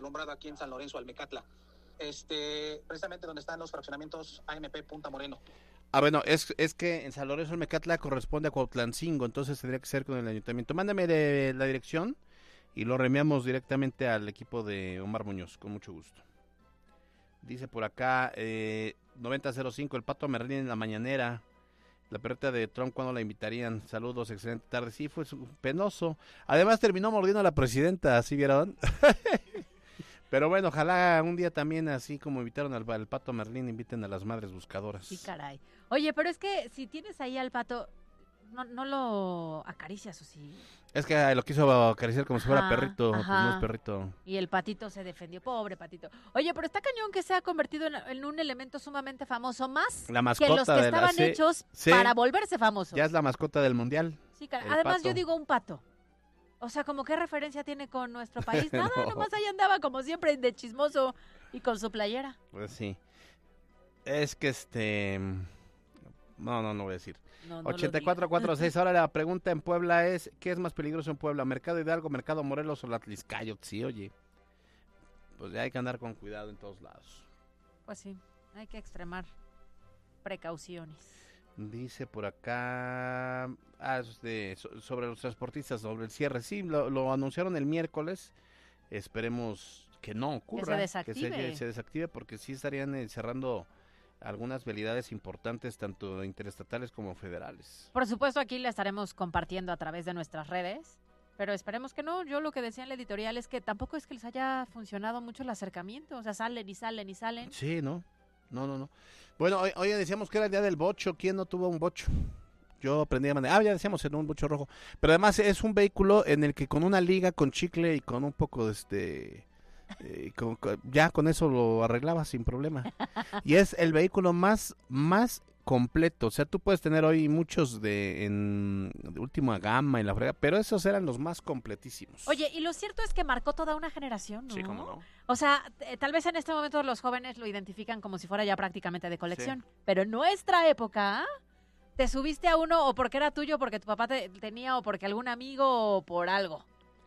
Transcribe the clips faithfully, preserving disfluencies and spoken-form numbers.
alumbrado aquí en San Lorenzo, Almecatla, este, precisamente donde están los fraccionamientos A M P Punta Moreno. Ah, bueno, es, es que en San Lorenzo, Almecatla corresponde a Cuautlancingo, entonces tendría que ser con el ayuntamiento. Mándame de la dirección y lo reenviamos directamente al equipo de Omar Muñoz, con mucho gusto. Dice por acá, eh, noventa cero cinco, el Pato Merlín en la mañanera. La perrita de Trump, ¿cuándo la invitarían? Saludos, excelente tarde. Sí, fue penoso. Además terminó mordiendo a la presidenta, ¿sí vieron? Pero bueno, ojalá un día también, así como invitaron al, al Pato Merlín, inviten a las madres buscadoras. Sí, caray. Oye, pero es que si tienes ahí al pato, no, no lo acaricias, ¿o sí? Es que lo quiso acariciar como si fuera Ajá, perrito, pues ajá. no es perrito. Y el patito se defendió, pobre patito. Oye, pero está cañón que se ha convertido en, en un elemento sumamente famoso, más La que los mascota que de la- estaban sí, hechos sí. para volverse famosos. Ya es la mascota del mundial. Sí, caray. el Además, pato. yo digo un pato. O sea, como qué referencia tiene con nuestro país. Nada, No. nomás ahí andaba como siempre de chismoso y con su playera. Pues sí. Es que este... No, no, no voy a decir. No, no lo ochenta y cuatro cuarenta y seis, ahora la pregunta en Puebla es, ¿qué es más peligroso en Puebla? ¿Mercado Hidalgo, Mercado Morelos o la Tliscayot? Sí, oye, pues ya hay que andar con cuidado en todos lados. Pues sí, hay que extremar precauciones. Dice por acá, ah, este, so- sobre los transportistas, sobre el cierre, sí, lo, lo anunciaron el miércoles, esperemos que no ocurra, desactive. que se, se desactive, porque sí estarían eh, cerrando algunas vialidades importantes, tanto interestatales como federales. Por supuesto, aquí la estaremos compartiendo a través de nuestras redes, pero esperemos que no. Yo lo que decía en la editorial es que tampoco es que les haya funcionado mucho el acercamiento, o sea, salen y salen y salen. Sí, ¿no? No, no, no. Bueno, hoy, hoy decíamos que era el día del bocho. ¿Quién no tuvo un bocho? Yo aprendí a manejar. Ah, ya decíamos en un bocho rojo. Pero además es un vehículo en el que con una liga, con chicle y con un poco de este... eh, con- con- ya con eso lo arreglaba sin problema. Y es el vehículo más, más completo. O sea, tú puedes tener hoy muchos de, en, de última gama y la frega, pero esos eran los más completísimos. Oye, y lo cierto es que marcó toda una generación, ¿no? Sí, cómo no. O sea, t- tal vez en este momento los jóvenes lo identifican como si fuera ya prácticamente de colección, pero en nuestra época te subiste a uno o porque era tuyo, porque tu papá te tenía o porque algún amigo o por algo.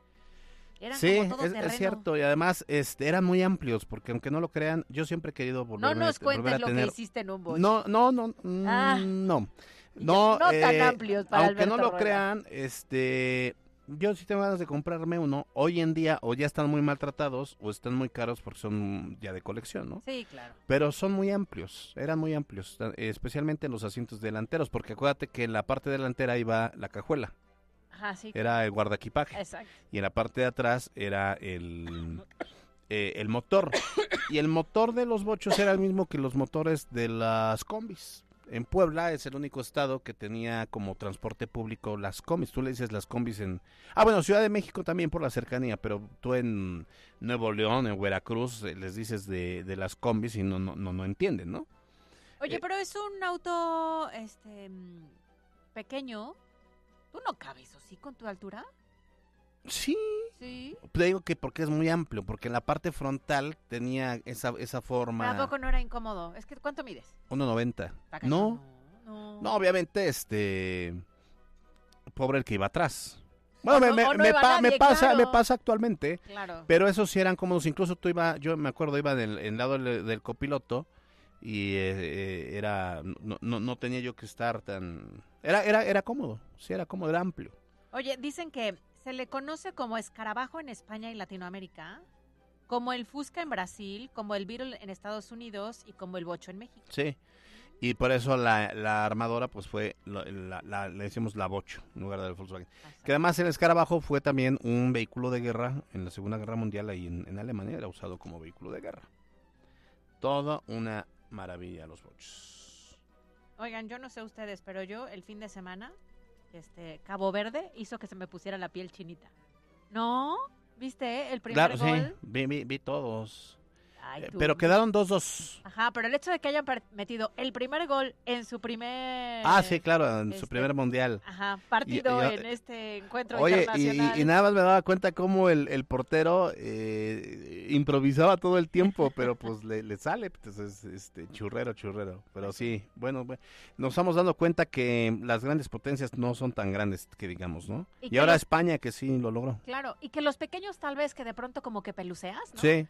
Eran Sí, como todo es, terreno. es cierto, y además este, eran muy amplios, porque aunque no lo crean, yo siempre he querido volver, No nos volver cuentes a lo tener... que hiciste en un bocho. No, no, no, mm, Ah. no, Y no, no tan eh, amplios para aunque no Alberto lo Rueda. crean, este, yo sí tengo ganas de comprarme uno. Hoy en día o ya están muy maltratados o están muy caros porque son ya de colección, ¿no? Sí, claro. Pero son muy amplios, eran muy amplios, ta- especialmente en los asientos delanteros, porque acuérdate que en la parte delantera iba la cajuela, Ajá, sí. era el guardaequipaje. Exacto. Y en la parte de atrás era el, eh, el motor. Y el motor de los bochos era el mismo que los motores de las combis. En Puebla es el único estado que tenía como transporte público las combis. Tú le dices las combis en... Ah, bueno, Ciudad de México también por la cercanía, pero tú en Nuevo León, en Veracruz, eh, les dices de, de las combis y no, no, no, no entienden, ¿no? Oye, Eh, pero es un auto este mm, pequeño. ¿Tú no cabes, o sí, con tu altura? Sí, Sí. te digo que porque es muy amplio, porque en la parte frontal tenía esa, esa forma... Tampoco no era incómodo. Es que, ¿cuánto mides? uno noventa. Está No, cañón. No. no, obviamente, este... Pobre el que iba atrás. Bueno, O me, no- me, o no me iba pa- me nadie, pasa, claro. me pasa actualmente, Claro. pero esos sí eran cómodos. Incluso tú iba, yo me acuerdo, iba en el, en el lado del, del copiloto y eh, eh, era, no, no, no tenía yo que estar tan... Era, era, era cómodo, sí, era cómodo, era amplio. Oye, dicen que se le conoce como escarabajo en España y Latinoamérica, como el Fusca en Brasil, como el Beetle en Estados Unidos y como el Bocho en México. Sí, y por eso la, la armadora pues fue, la, la- la- le decimos la Bocho en lugar del Volkswagen. Que además el escarabajo fue también un vehículo de guerra en la Segunda Guerra Mundial, ahí en, en Alemania era usado como vehículo de guerra. Toda una maravilla los Bochos. Oigan, yo no sé ustedes, pero yo el fin de semana, este, Cabo Verde hizo que se me pusiera la piel chinita. ¿No? ¿Viste el primer Claro, gol? sí, vi, vi, vi todos. Ay, Eh, tú. pero quedaron dos dos. Ajá, pero el hecho de que hayan per- metido el primer gol en su primer... Ah, sí, claro, en su este, primer mundial. Ajá, partido Y- y- en este encuentro Oye, y, internacional. y- y nada más me daba cuenta cómo el, el portero eh, improvisaba todo el tiempo, pero pues le, le sale, pues es este, churrero, churrero. Pero sí, bueno, bueno, nos estamos dando cuenta que las grandes potencias no son tan grandes que digamos, ¿no? Y Y, que ahora los- España que sí lo logró. Claro, y que los pequeños tal vez que de pronto como que peluceas, ¿no? Sí.